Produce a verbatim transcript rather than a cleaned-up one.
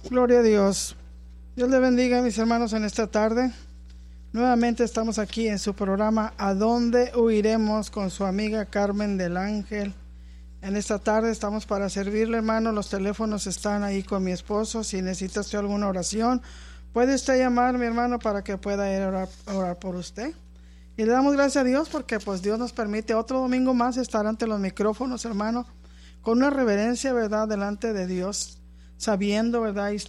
Gloria a Dios. Dios le bendiga, mis hermanos, en esta tarde. Nuevamente estamos aquí en su programa ¿A dónde huiremos? Con su amiga Carmen del Ángel. En esta tarde estamos para servirle, hermano. Los teléfonos están ahí con mi esposo. Si necesita usted alguna oración, puede usted llamar, mi hermano, para que pueda ir a orar, a orar por usted. Y le damos gracias a Dios porque pues Dios nos permite otro domingo más estar ante los micrófonos, hermano, con una reverencia, ¿verdad?, delante de Dios, sabiendo, ¿verdad?,